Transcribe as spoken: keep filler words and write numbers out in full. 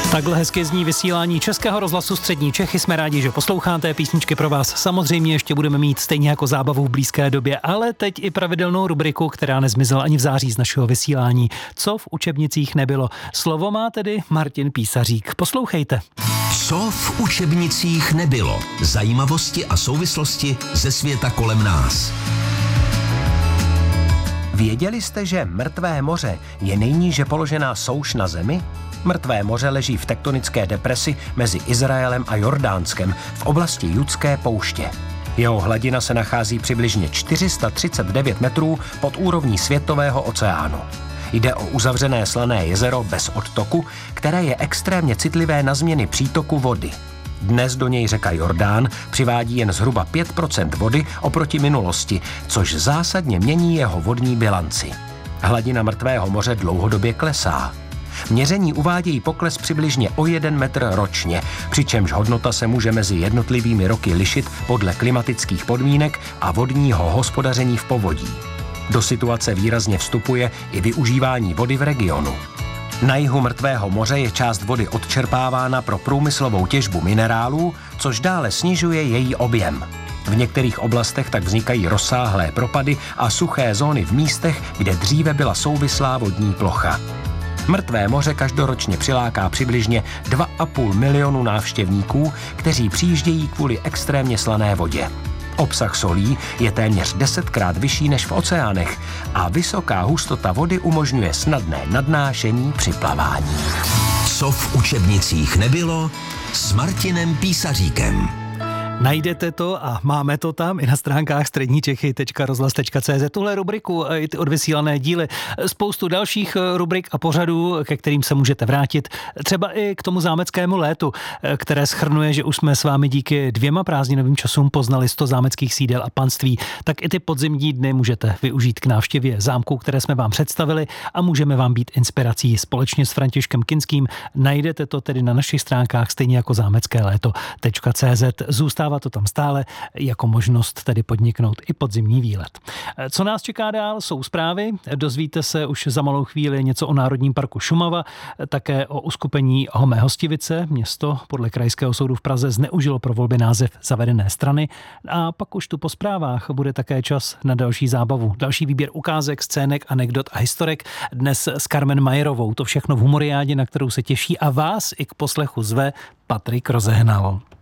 Takhle hezky zní vysílání Českého rozhlasu Střední Čechy. Jsme rádi, že posloucháte, písničky pro vás samozřejmě ještě budeme mít stejně jako zábavu v blízké době, ale teď i pravidelnou rubriku, která nezmizela ani v září z našeho vysílání. Co v učebnicích nebylo. Slovo má tedy Martin Písařík. Poslouchejte. Co v učebnicích nebylo. Zajímavosti a souvislosti ze světa kolem nás. Věděli jste, že Mrtvé moře je nejníže položená souš na Zemi? Mrtvé moře leží v tektonické depresi mezi Izraelem a Jordánskem v oblasti Judské pouště. Jeho hladina se nachází přibližně čtyři sta třicet devět metrů pod úrovní světového oceánu. Jde o uzavřené slané jezero bez odtoku, které je extrémně citlivé na změny přítoku vody. Dnes do něj řeka Jordán přivádí jen zhruba pět procent vody oproti minulosti, což zásadně mění jeho vodní bilanci. Hladina Mrtvého moře dlouhodobě klesá. Měření uvádějí pokles přibližně o jeden metr ročně, přičemž hodnota se může mezi jednotlivými roky lišit podle klimatických podmínek a vodního hospodaření v povodí. Do situace výrazně vstupuje i využívání vody v regionu. Na jihu Mrtvého moře je část vody odčerpávána pro průmyslovou těžbu minerálů, což dále snižuje její objem. V některých oblastech tak vznikají rozsáhlé propady a suché zóny v místech, kde dříve byla souvislá vodní plocha. Mrtvé moře každoročně přiláká přibližně dva a půl milionu návštěvníků, kteří přijíždějí kvůli extrémně slané vodě. Obsah solí je téměř desetkrát vyšší než v oceánech a vysoká hustota vody umožňuje snadné nadnášení při plavání. Co v učebnicích nebylo s Martinem Písaříkem. Najdete to a máme to tam i na stránkách středníčechy tečka rozhlas tečka cé zet. Tuhle rubriku i ty odvysílané díly, spoustu dalších rubrik a pořadů, ke kterým se můžete vrátit. Třeba i k tomu zámeckému létu, které shrnuje, že už jsme s vámi díky dvěma prázdninovým časům poznali sto zámeckých sídel a panství. Tak i ty podzimní dny můžete využít k návštěvě zámků, které jsme vám představili a můžeme vám být inspirací společně s Františkem Kinským. Najdete to tedy na našich stránkách stejně jako zámecké léto tečka cé zet. Zůstává to tam stále jako možnost tedy podniknout i podzimní výlet. Co nás čeká dál, jsou zprávy. Dozvíte se už za malou chvíli něco o Národním parku Šumava, také o uskupení Homé Hostivice. Město podle Krajského soudu v Praze zneužilo pro volby název zavedené strany. A pak už tu po zprávách bude také čas na další zábavu. Další výběr ukázek, scének, anekdot a historek. Dnes s Carmen Majerovou. To všechno v Humoriádě, na kterou se těší a vás i k poslechu zve Patrik Rozehnal.